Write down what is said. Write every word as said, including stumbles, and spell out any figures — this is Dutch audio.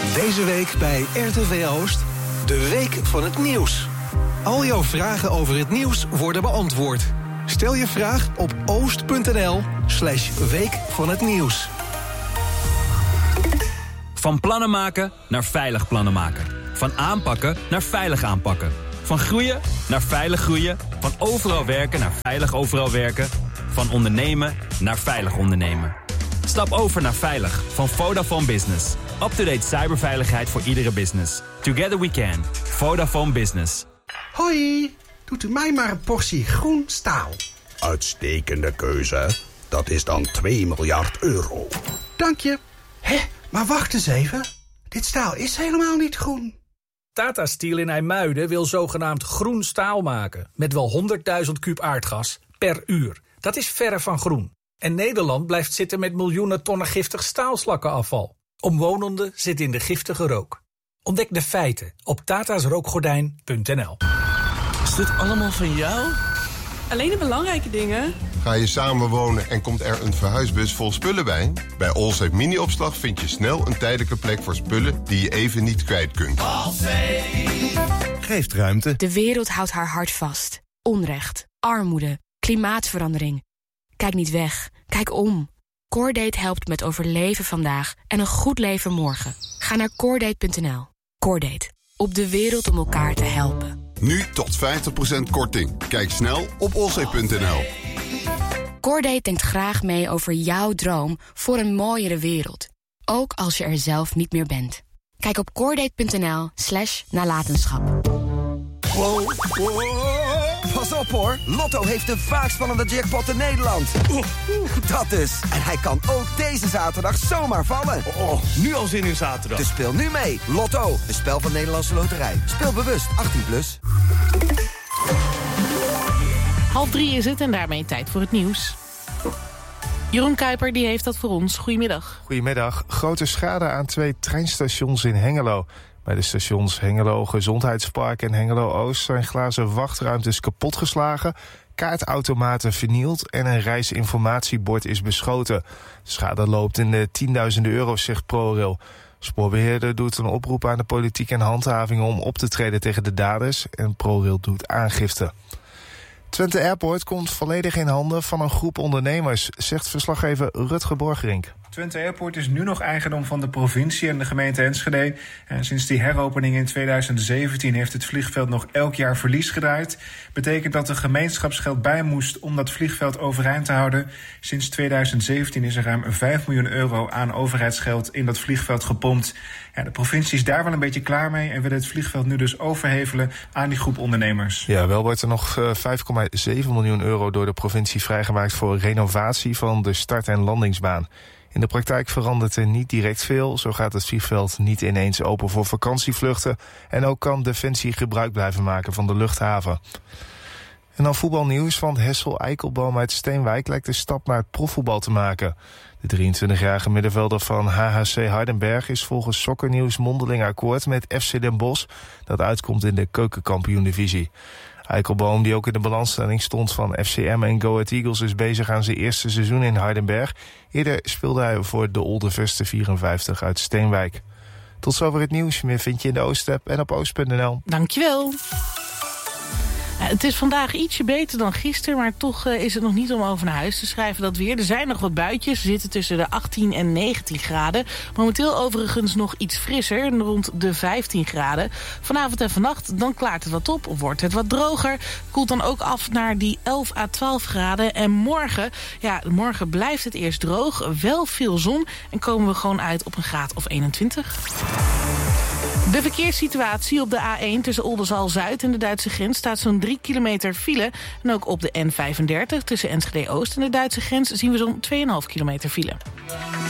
Deze week bij R T V Oost, de Week van het Nieuws. Al jouw vragen over het nieuws worden beantwoord. Stel je vraag op oost.nl slash week van het nieuws. Van plannen maken naar veilig plannen maken. Van aanpakken naar veilig aanpakken. Van groeien naar veilig groeien. Van overal werken naar veilig overal werken. Van ondernemen naar veilig ondernemen. Stap over naar Veilig van Vodafone Business. Up-to-date cyberveiligheid voor iedere business. Together we can. Vodafone Business. Hoi, doet u mij maar een portie groen staal. Uitstekende keuze. Dat is dan twee miljard euro. Dank je. Hé, maar wacht eens even. Dit staal is helemaal niet groen. Tata Steel in IJmuiden wil zogenaamd groen staal maken. Met wel honderdduizend kuub aardgas per uur. Dat is verre van groen. En Nederland blijft zitten met miljoenen tonnen giftig staalslakkenafval. Omwonenden zitten in de giftige rook. Ontdek de feiten op tatasrookgordijn punt n l. Is dit allemaal van jou? Alleen de belangrijke dingen. Ga je samenwonen en komt er een verhuisbus vol spullen bij? Bij Allsafe Mini-opslag vind je snel een tijdelijke plek voor spullen die je even niet kwijt kunt. Allsafe geeft ruimte. De wereld houdt haar hart vast. Onrecht, armoede, klimaatverandering. Kijk niet weg, kijk om. Coordate helpt met overleven vandaag en een goed leven morgen. Ga naar coordate punt n l. Coordate, op de wereld om elkaar te helpen. Nu tot vijftig procent korting. Kijk snel op allsafe punt n l. Coordate denkt graag mee over jouw droom voor een mooiere wereld. Ook als je er zelf niet meer bent. Kijk op coordate punt n l slash nalatenschap. Wow, wow. Pas op hoor, Lotto heeft de vaakst spannende jackpot in Nederland. Dat dus. En hij kan ook deze zaterdag zomaar vallen. Oh, nu al zin in zaterdag. Dus speel nu mee. Lotto, een spel van Nederlandse Loterij. Speel bewust, achttien plus. Half drie is het en daarmee tijd voor het nieuws. Jeroen Kuiper die heeft dat voor ons. Goedemiddag. Goedemiddag. Grote schade aan twee treinstations in Hengelo. Bij de stations Hengelo Gezondheidspark en Hengelo Oost zijn glazen wachtruimtes kapotgeslagen, kaartautomaten vernield en een reisinformatiebord is beschoten. De schade loopt in de tienduizenden euro's, zegt ProRail. Spoorbeheerder doet een oproep aan de politiek en handhaving om op te treden tegen de daders en ProRail doet aangifte. Twente Airport komt volledig in handen van een groep ondernemers, zegt verslaggever Rutger Borgerink. Twente Airport is nu nog eigendom van de provincie en de gemeente Enschede. En sinds die heropening in tweeduizend zeventien heeft het vliegveld nog elk jaar verlies gedraaid. Betekent dat er gemeenschapsgeld bij moest om dat vliegveld overeind te houden. Sinds tweeduizend zeventien is er ruim vijf miljoen euro aan overheidsgeld in dat vliegveld gepompt. Ja, de provincie is daar wel een beetje klaar mee en wil het vliegveld nu dus overhevelen aan die groep ondernemers. Ja, wel wordt er nog vijf komma zeven miljoen euro door de provincie vrijgemaakt voor renovatie van de start- en landingsbaan. In de praktijk verandert er niet direct veel. Zo gaat het vliegveld niet ineens open voor vakantievluchten. En ook kan Defensie gebruik blijven maken van de luchthaven. En dan voetbalnieuws, want Hessel Eikelboom uit Steenwijk lijkt de stap naar het profvoetbal te maken. De drieëntwintigjarige middenvelder van H H C Hardenberg is volgens Sokkernieuws mondeling akkoord met F C Den Bosch, dat uitkomt in de keukenkampioen-divisie. Eikelboom, die ook in de balansstelling stond van F C M en Go Ahead Eagles, is bezig aan zijn eerste seizoen in Hardenberg. Eerder speelde hij voor de Olderveste vierenvijftig uit Steenwijk. Tot zover het nieuws. Meer vind je in de Oost-app en op oost punt n l. Dankjewel. Het is vandaag ietsje beter dan gisteren, maar toch is het nog niet om over naar huis te schrijven dat weer. Er zijn nog wat buitjes, zitten tussen de achttien en negentien graden. Momenteel overigens nog iets frisser, rond de vijftien graden. Vanavond en vannacht, dan klaart het wat op, wordt het wat droger. Koelt dan ook af naar die elf à twaalf graden. En morgen, ja, morgen blijft het eerst droog, wel veel zon en komen we gewoon uit op een graad of eenentwintig. De verkeerssituatie op de A één tussen Oldenzaal-Zuid en de Duitse grens staat zo'n drie kilometer file. En ook op de N vijfendertig tussen Enschede-Oost en de Duitse grens zien we zo'n twee komma vijf kilometer file.